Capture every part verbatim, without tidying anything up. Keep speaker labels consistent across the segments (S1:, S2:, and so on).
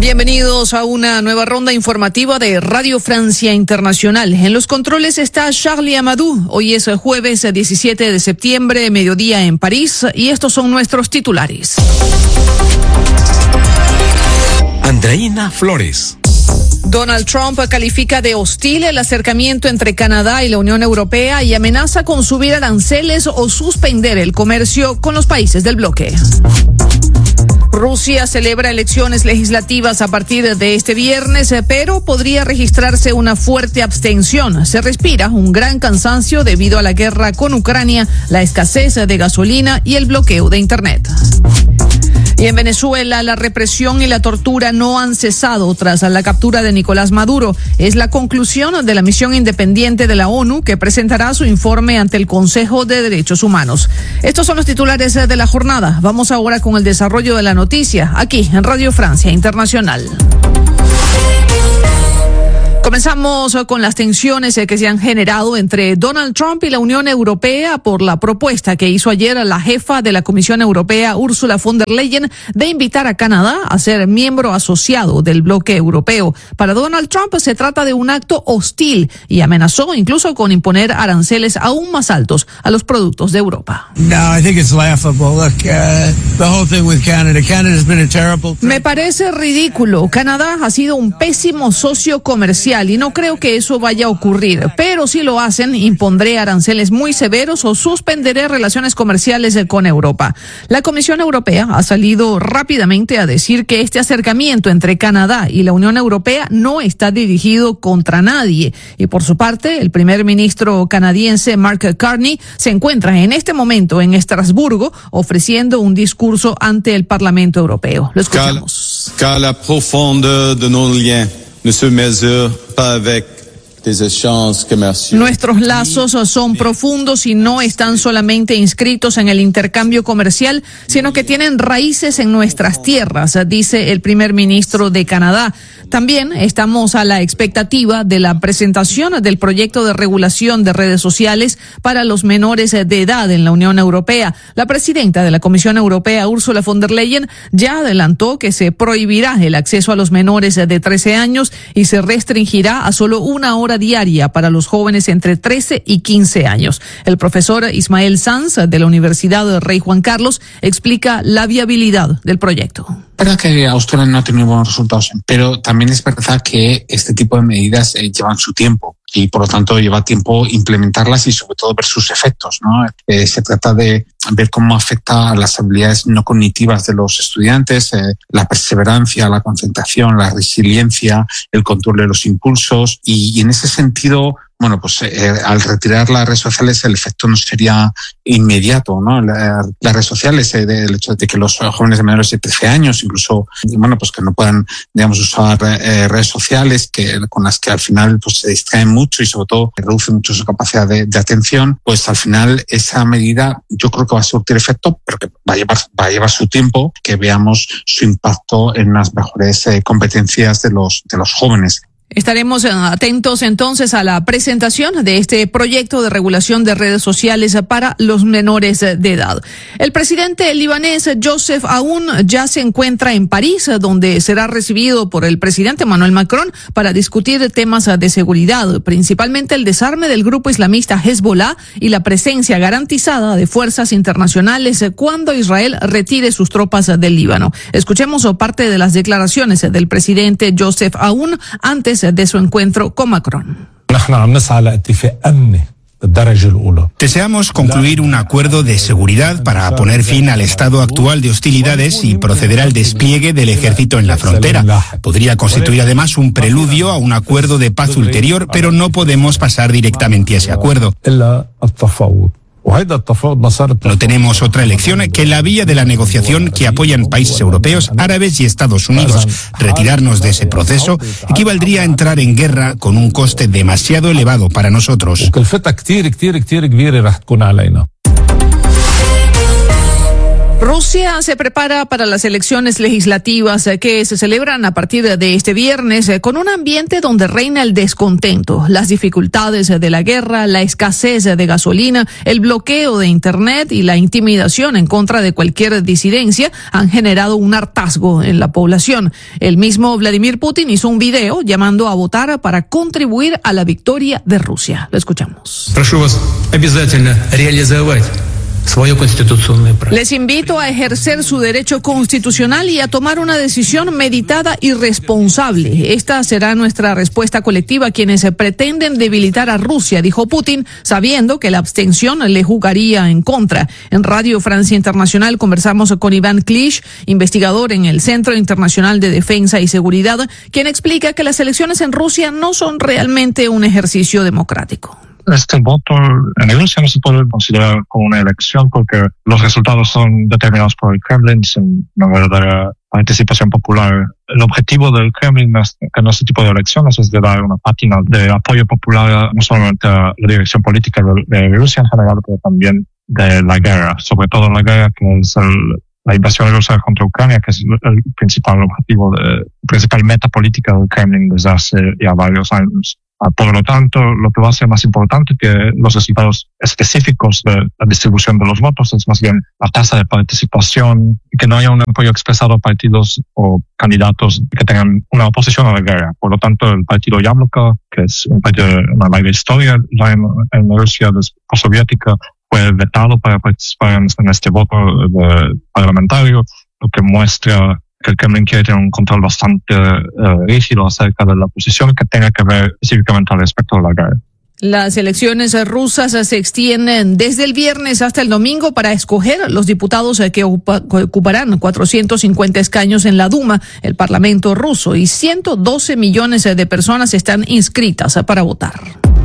S1: Bienvenidos a una nueva ronda informativa de Radio Francia Internacional. En los controles está Charlie Amadou. Hoy es jueves diecisiete de septiembre, mediodía en París, y estos son nuestros titulares.
S2: Andreina Flores.
S1: Donald Trump califica de hostil el acercamiento entre Canadá y la Unión Europea y amenaza con subir aranceles o suspender el comercio con los países del bloque. Rusia celebra elecciones legislativas a partir de este viernes, pero podría registrarse una fuerte abstención. Se respira un gran cansancio debido a la guerra con Ucrania, la escasez de gasolina y el bloqueo de Internet. Y en Venezuela, la represión y la tortura no han cesado tras la captura de Nicolás Maduro. Es la conclusión de la misión independiente de la ONU, que presentará su informe ante el Consejo de Derechos Humanos. Estos son los titulares de la jornada. Vamos ahora con el desarrollo de la noticia, aquí en Radio Francia Internacional. Comenzamos con las tensiones que se han generado entre Donald Trump y la Unión Europea por la propuesta que hizo ayer la jefa de la Comisión Europea, Ursula von der Leyen, de invitar a Canadá a ser miembro asociado del bloque europeo. Para Donald Trump se trata de un acto hostil y amenazó incluso con imponer aranceles aún más altos a los productos de Europa.
S3: No, I think it's laughable. Look, uh, the whole thing with Canada. Canada's been a terrible.
S1: Me parece ridículo. Canadá ha sido un pésimo socio comercial y no creo que eso vaya a ocurrir, pero si lo hacen, impondré aranceles muy severos o suspenderé relaciones comerciales con Europa. La Comisión Europea ha salido rápidamente a decir que este acercamiento entre Canadá y la Unión Europea no está dirigido contra nadie. Y por su parte, el primer ministro canadiense Mark Carney se encuentra en este momento en Estrasburgo ofreciendo un discurso ante el Parlamento Europeo. Lo escuchamos.
S4: Car la profondeur de nos liens ne se mesure pas avec des échanges commerciaux.
S1: Nuestros lazos son profundos y no están solamente inscritos en el intercambio comercial, sino que tienen raíces en nuestras tierras, dice el primer ministro de Canadá. También estamos a la expectativa de la presentación del proyecto de regulación de redes sociales para los menores de edad en la Unión Europea. La presidenta de la Comisión Europea, Ursula von der Leyen, ya adelantó que se prohibirá el acceso a los menores de trece años y se restringirá a solo una hora diaria para los jóvenes entre trece y quince años. El profesor Ismael Sanz de la Universidad de Rey Juan Carlos explica la viabilidad del proyecto.
S5: Es verdad que Australia no ha tenido buenos resultados, pero también es verdad que este tipo de medidas eh, llevan su tiempo y por lo tanto lleva tiempo implementarlas y sobre todo ver sus efectos, ¿no? Eh, se trata de ver cómo afecta a las habilidades no cognitivas de los estudiantes, eh, la perseverancia, la concentración, la resiliencia, el control de los impulsos y, y en ese sentido, bueno, pues eh, al retirar las redes sociales el efecto no sería inmediato, ¿no? La, las redes sociales, eh, el hecho de que los jóvenes de menores de trece años, incluso, bueno, pues que no puedan, digamos, usar eh, redes sociales que con las que al final pues se distraen mucho y sobre todo reduce mucho su capacidad de, de atención, pues al final esa medida yo creo que va a surtir efecto, pero que va a llevar, va a llevar su tiempo, que veamos su impacto en las mejores eh, competencias de los, de los jóvenes.
S1: Estaremos atentos entonces a la presentación de este proyecto de regulación de redes sociales para los menores de edad. El presidente libanés Joseph Aoun ya se encuentra en París, donde será recibido por el presidente Emmanuel Macron para discutir temas de seguridad, principalmente el desarme del grupo islamista Hezbollah y la presencia garantizada de fuerzas internacionales cuando Israel retire sus tropas del Líbano. Escuchemos parte de las declaraciones del presidente Joseph Aoun antes de su encuentro con Macron.
S6: Deseamos concluir un acuerdo de seguridad para poner fin al estado actual de hostilidades y proceder al despliegue del ejército en la frontera. Podría constituir además un preludio a un acuerdo de paz ulterior, pero no podemos pasar directamente a ese acuerdo. No tenemos otra elección que la vía de la negociación que apoyan países europeos, árabes y Estados Unidos. Retirarnos de ese proceso equivaldría a entrar en guerra con un coste demasiado elevado para nosotros.
S1: Rusia se prepara para las elecciones legislativas que se celebran a partir de este viernes con un ambiente donde reina el descontento, las dificultades de la guerra, la escasez de gasolina, el bloqueo de Internet y la intimidación en contra de cualquier disidencia han generado un hartazgo en la población. El mismo Vladimir Putin hizo un video llamando a votar para contribuir a la victoria de Rusia. Lo escuchamos.
S7: Прошу вас обязательно реализовать.
S1: Les invito a ejercer su derecho constitucional y a tomar una decisión meditada y responsable. Esta será nuestra respuesta colectiva a quienes pretenden debilitar a Rusia, dijo Putin, sabiendo que la abstención le jugaría en contra. En Radio Francia Internacional conversamos con Iván Klisch, investigador en el Centro Internacional de Defensa y Seguridad, quien explica que las elecciones en Rusia no son realmente un ejercicio democrático.
S8: Este voto en Rusia no se puede considerar como una elección porque los resultados son determinados por el Kremlin sin una verdadera participación popular. El objetivo del Kremlin en este tipo de elecciones es de dar una pátina de apoyo popular no solamente a la dirección política de Rusia en general, pero también de la guerra, sobre todo la guerra que es el, la invasión rusa contra Ucrania, que es el principal objetivo, de, principal meta política del Kremlin desde hace ya varios años. Por lo tanto, lo que va a ser más importante que los resultados específicos de la distribución de los votos es más bien la tasa de participación y que no haya un apoyo expresado a partidos o candidatos que tengan una oposición a la guerra. Por lo tanto, el partido Yabloko, que es un partido de una larga historia ya en, en Rusia postsoviética, fue vetado para participar en, en este voto de parlamentario, lo que muestra que el Kremlin quiere tener un control bastante uh, rígido acerca de la posición que tenga que ver específicamente al respecto de la guerra.
S1: Las elecciones rusas se extienden desde el viernes hasta el domingo para escoger los diputados que ocuparán cuatrocientos cincuenta escaños en la Duma, el Parlamento ruso, y ciento doce millones de personas están inscritas para votar.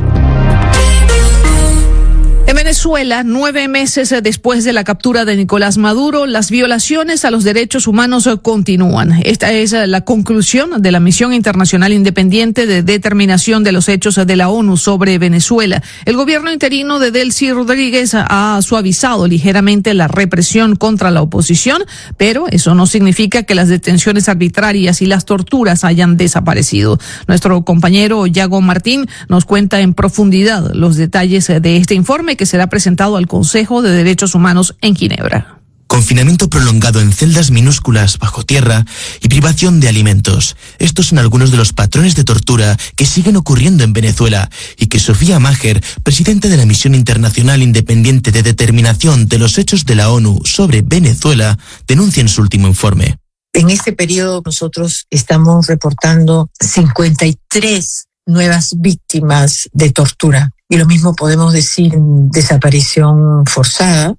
S1: En Venezuela, nueve meses después de la captura de Nicolás Maduro, las violaciones a los derechos humanos continúan. Esta es la conclusión de la Misión Internacional Independiente de Determinación de los Hechos de la ONU sobre Venezuela. El gobierno interino de Delcy Rodríguez ha suavizado ligeramente la represión contra la oposición, pero eso no significa que las detenciones arbitrarias y las torturas hayan desaparecido. Nuestro compañero Yago Martín nos cuenta en profundidad los detalles de este informe que será presentado al Consejo de Derechos Humanos en Ginebra.
S9: Confinamiento prolongado en celdas minúsculas bajo tierra y privación de alimentos. Estos son algunos de los patrones de tortura que siguen ocurriendo en Venezuela y que Sofía Maher, presidenta de la Misión Internacional Independiente de Determinación de los Hechos de la ONU sobre Venezuela, denuncia en su último informe.
S10: En este periodo nosotros estamos reportando cincuenta y tres nuevas víctimas de tortura. Y lo mismo podemos decir en desaparición forzada.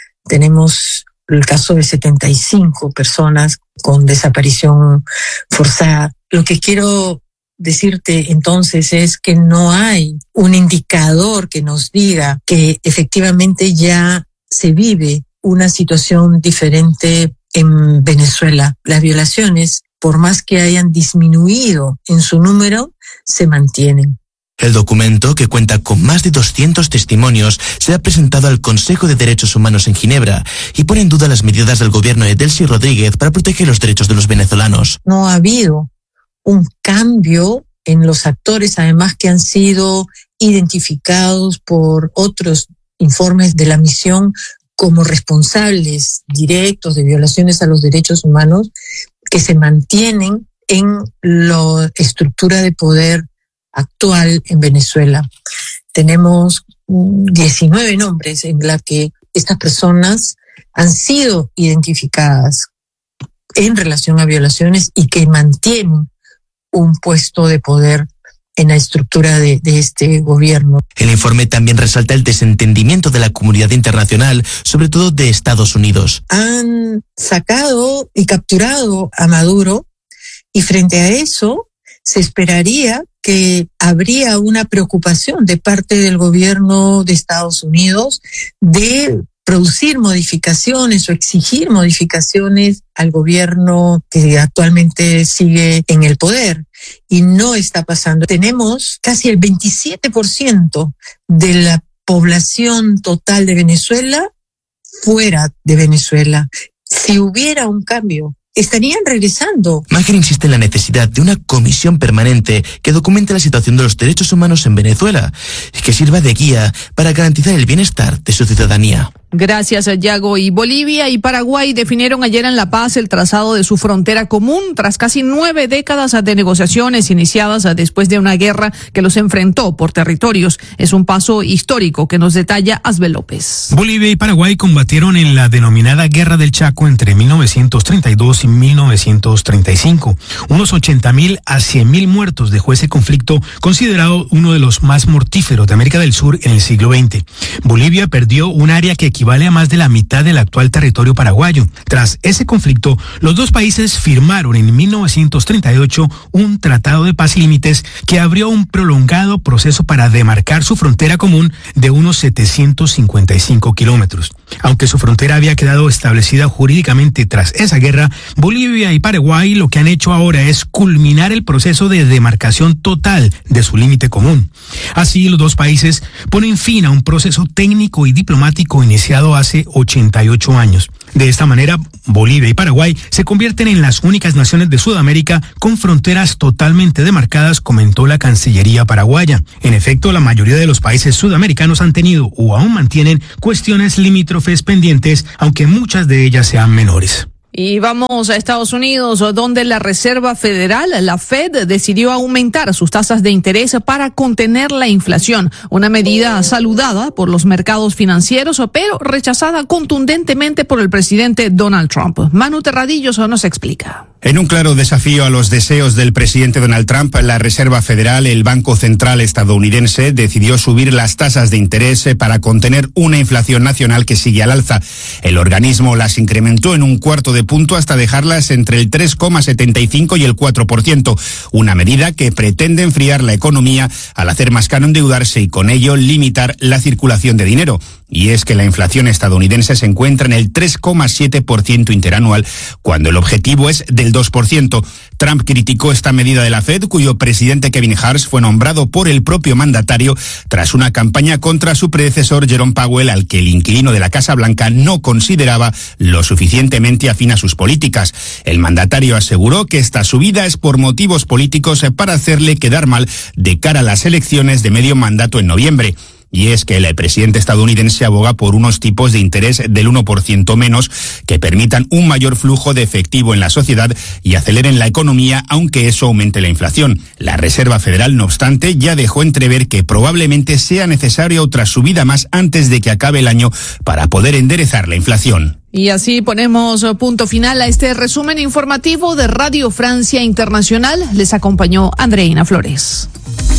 S10: Tenemos el caso de setenta y cinco personas con desaparición forzada. Lo que quiero decirte entonces es que no hay un indicador que nos diga que efectivamente ya se vive una situación diferente en Venezuela. Las violaciones, por más que hayan disminuido en su número, se mantienen.
S9: El documento, que cuenta con más de doscientos testimonios, será presentado al Consejo de Derechos Humanos en Ginebra y pone en duda las medidas del gobierno de Delcy Rodríguez para proteger los derechos de los venezolanos.
S10: No ha habido un cambio en los actores, además que han sido identificados por otros informes de la misión como responsables directos de violaciones a los derechos humanos que se mantienen en la estructura de poder actual en Venezuela. Tenemos diecinueve nombres en la que estas personas han sido identificadas en relación a violaciones y que mantienen un puesto de poder en la estructura de, de este gobierno.
S9: El informe también resalta el desentendimiento de la comunidad internacional, sobre todo de Estados Unidos.
S10: Han sacado y capturado a Maduro y frente a eso se esperaría que habría una preocupación de parte del gobierno de Estados Unidos de producir modificaciones o exigir modificaciones al gobierno que actualmente sigue en el poder. Y no está pasando. Tenemos casi el veintisiete por ciento de la población total de Venezuela fuera de Venezuela. Si hubiera un cambio, estarían regresando.
S9: Maher insiste en la necesidad de una comisión permanente que documente la situación de los derechos humanos en Venezuela y que sirva de guía para garantizar el bienestar de su ciudadanía.
S1: Gracias, Yago. Y Bolivia y Paraguay definieron ayer en La Paz el trazado de su frontera común tras casi nueve décadas de negociaciones iniciadas después de una guerra que los enfrentó por territorios. Es un paso histórico que nos detalla Asbel López.
S11: Bolivia y Paraguay combatieron en la denominada Guerra del Chaco entre mil novecientos treinta y dos y mil novecientos treinta y cinco. Unos ochenta mil a cien mil muertos dejó ese conflicto, considerado uno de los más mortíferos de América del Sur en el siglo veinte. Bolivia perdió un área que equivale a más de la mitad del actual territorio paraguayo. Tras ese conflicto, los dos países firmaron en mil novecientos treinta y ocho un tratado de paz y límites que abrió un prolongado proceso para demarcar su frontera común de unos setecientos cincuenta y cinco kilómetros. Aunque su frontera había quedado establecida jurídicamente tras esa guerra, Bolivia y Paraguay lo que han hecho ahora es culminar el proceso de demarcación total de su límite común. Así, los dos países ponen fin a un proceso técnico y diplomático iniciado hace ochenta y ocho años. De esta manera, Bolivia y Paraguay se convierten en las únicas naciones de Sudamérica con fronteras totalmente demarcadas, comentó la Cancillería paraguaya. En efecto, la mayoría de los países sudamericanos han tenido o aún mantienen cuestiones limítrofes pendientes, aunque muchas de ellas sean menores.
S1: Y vamos a Estados Unidos, donde la Reserva Federal, la Fed, decidió aumentar sus tasas de interés para contener la inflación, una medida saludada por los mercados financieros, pero rechazada contundentemente por el presidente Donald Trump. Manu Terradillos nos explica.
S6: En un claro desafío a los deseos del presidente Donald Trump, la Reserva Federal, el Banco Central estadounidense, decidió subir las tasas de interés para contener una inflación nacional que sigue al alza. El organismo las incrementó en un cuarto de punto hasta dejarlas entre el tres coma setenta y cinco y el cuatro por ciento, una medida que pretende enfriar la economía al hacer más caro endeudarse y con ello limitar la circulación de dinero. Y es que la inflación estadounidense se encuentra en el tres coma siete por ciento interanual, cuando el objetivo es del dos por ciento. Trump criticó esta medida de la Fed, cuyo presidente Kevin Hart fue nombrado por el propio mandatario tras una campaña contra su predecesor Jerome Powell, al que el inquilino de la Casa Blanca no consideraba lo suficientemente afín a sus políticas. El mandatario aseguró que esta subida es por motivos políticos para hacerle quedar mal de cara a las elecciones de medio mandato en noviembre. Y es que el presidente estadounidense aboga por unos tipos de interés del uno por ciento menos que permitan un mayor flujo de efectivo en la sociedad y aceleren la economía, aunque eso aumente la inflación. La Reserva Federal, no obstante, ya dejó entrever que probablemente sea necesaria otra subida más antes de que acabe el año para poder enderezar la inflación.
S1: Y así ponemos punto final a este resumen informativo de Radio Francia Internacional. Les acompañó Andreina Flores.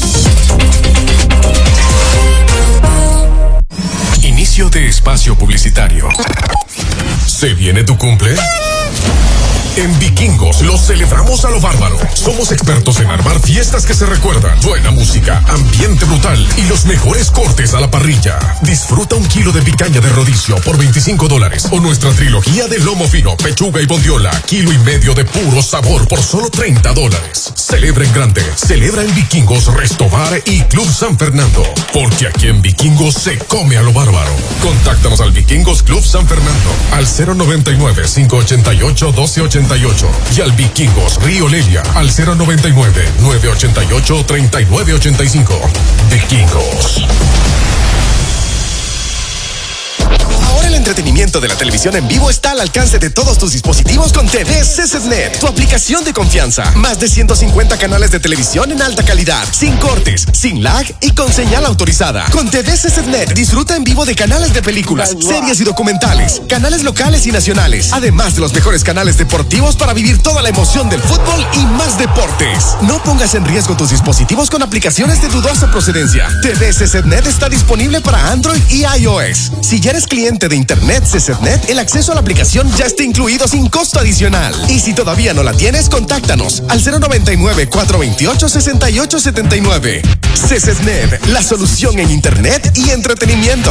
S2: Inicio de espacio publicitario. ¿Se viene tu cumple? En Vikingos lo celebramos a lo bárbaro. Somos expertos en armar fiestas que se recuerdan. Buena música, ambiente brutal y los mejores cortes a la parrilla. Disfruta un kilo de picaña de rodicio por veinticinco dólares o nuestra trilogía de lomo fino, pechuga y bondiola, kilo y medio de puro sabor por solo treinta dólares. Celebra en grande. Celebra en Vikingos, Restobar y Club San Fernando. Porque aquí en Vikingos se come a lo bárbaro. Contáctanos al Vikingos Club San Fernando al cero noventa y nueve, cinco ochenta y ocho, doce ochenta y ocho y al Vikingos Río Lelia al cero noventa y nueve, nueve ochenta y ocho, treinta y nueve ochenta y cinco. Vikingos.
S12: Ahora el entretenimiento de la televisión en vivo está al alcance de todos tus dispositivos con T V C S N E T, tu aplicación de confianza. Más de ciento cincuenta canales de televisión en alta calidad, sin cortes, sin lag y con señal autorizada. Con T V C S N E T disfruta en vivo de canales de películas, series y documentales, canales locales y nacionales, además de los mejores canales deportivos para vivir toda la emoción del fútbol y más deportes. No pongas en riesgo tus dispositivos con aplicaciones de dudosa procedencia. T V C S N E T está disponible para Android y iOS. Si ya eres cliente de Internet C S N E T, el acceso a la aplicación ya está incluido sin costo adicional. Y si todavía no la tienes, contáctanos al cero noventa y nueve, cuatro veintiocho, sesenta y ocho setenta y nueve. C S N E T, la solución en Internet y entretenimiento.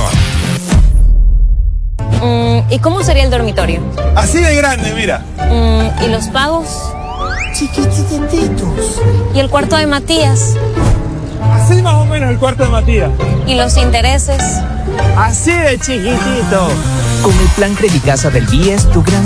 S13: Mm, ¿Y cómo sería el dormitorio?
S14: Así de grande, mira.
S13: Mm, ¿Y los pagos?
S14: Chiquititos.
S13: ¿Y el cuarto de Matías?
S14: Así más o menos el cuarto de Matías.
S13: ¿Y los intereses?
S14: Así de chiquitito.
S15: Con el plan Credicasa del B I E S, tu gran